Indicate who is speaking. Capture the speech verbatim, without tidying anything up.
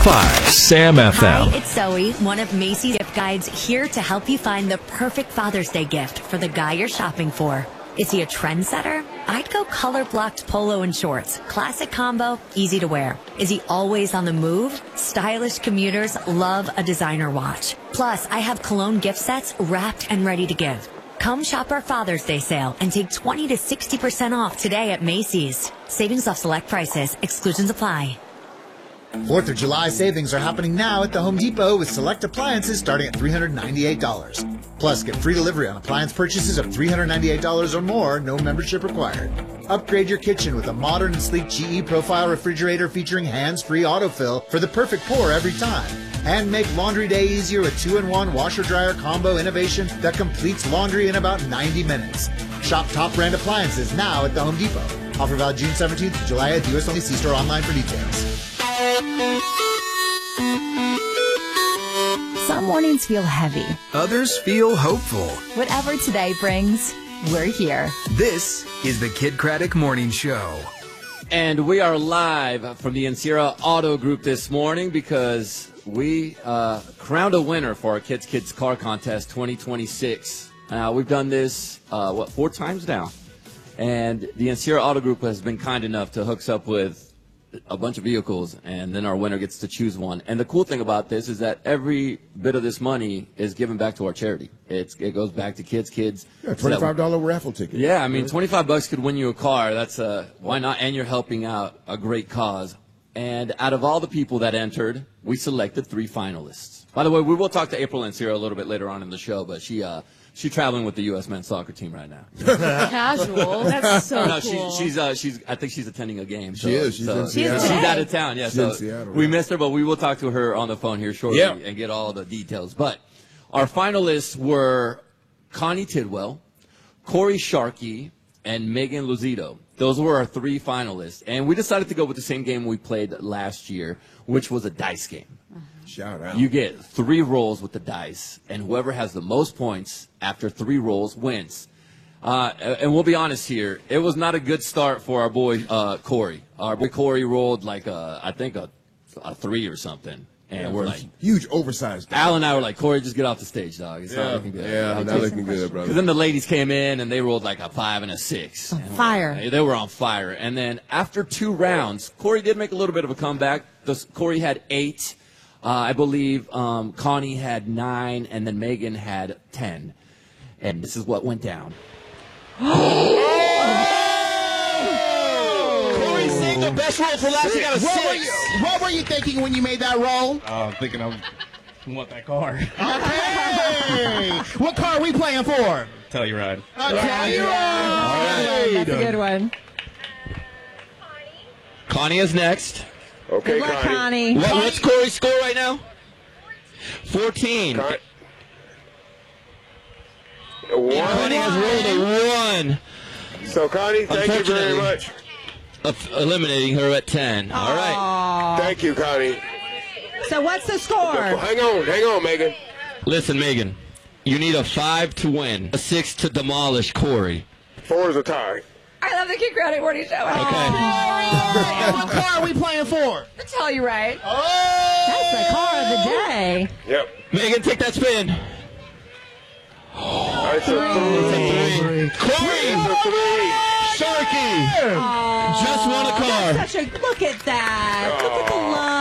Speaker 1: five, Sam F M.
Speaker 2: Hi, it's Zoe, one of Macy's gift guides, here to help you find the perfect Father's Day gift for the guy you're shopping for. Is he a trendsetter? I'd go color-blocked polo and shorts. Classic combo, easy to wear. Is he always on the move? Stylish commuters love a designer watch. Plus, I have cologne gift sets wrapped and ready to give. Come shop our Father's Day sale and take twenty to sixty percent off today at Macy's. Savings off select prices. Exclusions apply.
Speaker 3: Fourth of July savings are happening now at the Home Depot with select appliances starting at three hundred ninety-eight dollars. Plus, get free delivery on appliance purchases of three hundred ninety-eight dollars or more, no membership required. Upgrade your kitchen with a modern and sleek G E Profile refrigerator featuring hands-free autofill for the perfect pour every time. And make laundry day easier with two in one washer-dryer combo innovation that completes laundry in about ninety minutes. Shop top brand appliances now at the Home Depot. Offer valid June seventeenth to July at U S only. See store online for details.
Speaker 4: Some mornings feel heavy.
Speaker 5: Others feel hopeful.
Speaker 4: Whatever today brings, we're here.
Speaker 5: This is the Kid Craddock Morning Show.
Speaker 6: And we are live from the Encira Auto Group this morning because we uh, crowned a winner for our Kids Kids Car Contest twenty twenty-six. Uh, we've done this, uh, what, four times now. And the Encira Auto Group has been kind enough to hook us up with a bunch of vehicles, and then our winner gets to choose one. And the cool thing about this is that every bit of this money is given back to our charity. It's, it goes back to Kids Kids.
Speaker 7: Yeah, twenty-five dollars so raffle ticket.
Speaker 6: Yeah, I mean, twenty-five bucks could win you a car. That's uh, why not? And you're helping out a great cause. And out of all the people that entered, we selected three finalists. By the way, we will talk to April Encira a little bit later on in the show, but she uh, she's traveling with the U S men's soccer team right now.
Speaker 8: Casual. That's so
Speaker 6: no,
Speaker 8: cool.
Speaker 6: She, she's uh, she's I think she's attending a game. So,
Speaker 7: she is. She's
Speaker 6: so,
Speaker 7: in
Speaker 6: Seattle.
Speaker 7: Seattle.
Speaker 6: She's out of town. Yeah,
Speaker 7: she's
Speaker 6: so
Speaker 7: in Seattle,
Speaker 6: we
Speaker 7: right?
Speaker 6: missed her, but we will talk to her on the phone here shortly
Speaker 7: yeah.
Speaker 6: and get all the details. But our finalists were Connie Tidwell, Corey Sharkey, and Megan Luzito. Those were our three finalists. And we decided to go with the same game we played last year, which was a dice game.
Speaker 7: Shout out.
Speaker 6: You get three rolls with the dice, and whoever has the most points after three rolls wins. Uh, and we'll be honest here, it was not a good start for our boy uh, Corey. Our boy Corey rolled like, a, I think, a, a three or something. And
Speaker 7: yeah,
Speaker 6: we're like,
Speaker 7: huge oversized guy.
Speaker 6: Al and I were like, Corey, just get off the stage, dog. It's
Speaker 7: yeah.
Speaker 6: not looking good.
Speaker 7: Yeah, not looking good, brother.
Speaker 6: Because then the ladies came in and they rolled like a five and a six.
Speaker 8: On
Speaker 6: and
Speaker 8: fire.
Speaker 6: They, they were on fire. And then after two rounds, Corey did make a little bit of a comeback. The, Corey had eight. Uh, I believe um, Connie had nine, and then Megan had ten. And this is what went down.
Speaker 9: Corey saved the best roll for last. He got a
Speaker 10: what
Speaker 9: six.
Speaker 10: Were you, what were you thinking when you made that roll?
Speaker 9: Uh, thinking I want that car.
Speaker 10: Okay. What car are we playing for?
Speaker 9: Telluride.
Speaker 10: A Telluride.
Speaker 6: All right.
Speaker 8: That's a good one.
Speaker 6: Connie is next.
Speaker 9: Okay,
Speaker 8: Good luck, Connie.
Speaker 6: What, what's Corey's score right now? fourteen.
Speaker 9: Con-
Speaker 6: And Connie has rolled a one.
Speaker 9: So, Connie, thank you very
Speaker 6: Unfortunately.
Speaker 9: much.
Speaker 6: Of eliminating her at ten. All right.
Speaker 8: Aw.
Speaker 9: Thank you, Connie.
Speaker 8: So what's the score?
Speaker 9: Hang on, hang on, Megan.
Speaker 6: Listen, Megan, you need a five to win, a six to demolish Corey.
Speaker 9: Four is a tie.
Speaker 8: I love the Kid Craddock Morning Show.
Speaker 6: Okay.
Speaker 10: And what car are we playing for?
Speaker 8: To tell you right.
Speaker 10: Oh!
Speaker 8: That's the car of the day.
Speaker 9: Yep.
Speaker 6: Megan, take that spin.
Speaker 9: That's a three.
Speaker 6: Three. Corey!
Speaker 9: It's a three.
Speaker 6: Sharky!
Speaker 8: Aw,
Speaker 6: Just won a car.
Speaker 8: That's such a, look at that. Look at the love.